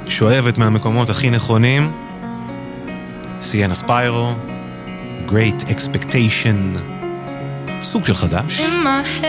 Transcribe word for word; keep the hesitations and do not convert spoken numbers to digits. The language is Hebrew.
שואבת מהמקומות הכי נכונים. סיינה ספיירו, Great Expectation, סוג של חדש.